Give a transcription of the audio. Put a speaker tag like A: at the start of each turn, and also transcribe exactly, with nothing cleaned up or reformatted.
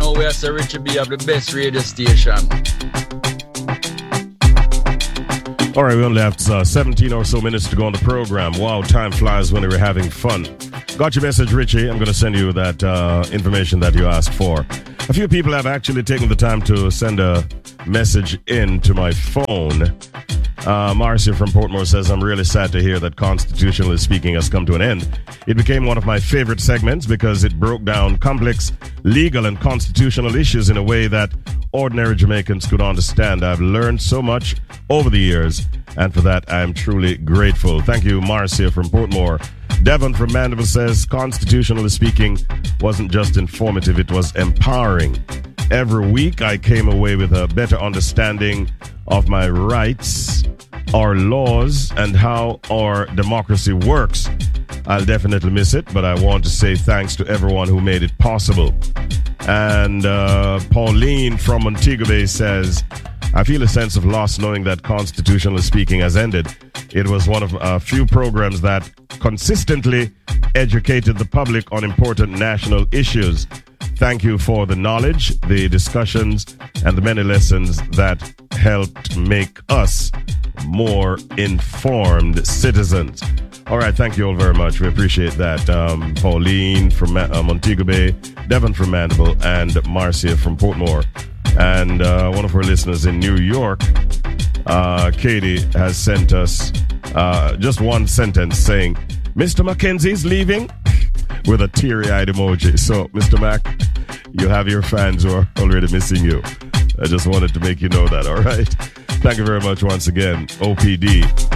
A: know we are Sir Richie B of the best radio station.
B: All right, we only have uh, seventeen or so minutes to go on the program. Wow, time flies when we're having fun. Got your message, Richie. I'm going to send you that uh, information that you asked for. A few people have actually taken the time to send a message in to my phone. Uh, Marcia from Portmore says, I'm really sad to hear that Constitutionally Speaking has come to an end. It became one of my favorite segments because it broke down complex legal and constitutional issues in a way that ordinary Jamaicans could understand. I've learned so much over the years, and for that I am truly grateful. Thank you, Marcia from Portmore. Devon from Mandeville says, Constitutionally Speaking wasn't just informative, it was empowering. Every week I came away with a better understanding of my rights, our laws, and how our democracy works. I'll definitely miss it, but I want to say thanks to everyone who made it possible. And uh, Pauline from Montego Bay says, I feel a sense of loss knowing that Constitutionally Speaking has ended. It was one of a few programs that consistently educated the public on important national issues. Thank you for the knowledge, the discussions, and the many lessons that helped make us more informed citizens. All right, thank you all very much. We appreciate that. Um, Pauline from uh, Montego Bay, Devon from Mandeville, and Marcia from Portmore. And uh, one of our listeners in New York, uh, Katie, has sent us uh, just one sentence saying, Mister Mackenzie's leaving, with a teary-eyed emoji. So, Mister Mack, you have your fans who are already missing you. I just wanted to make you know that, all right? Thank you very much once again, O P D.